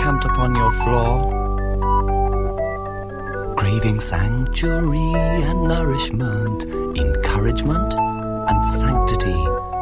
camped upon your floor, craving sanctuary and nourishment, encouragement and sanctity.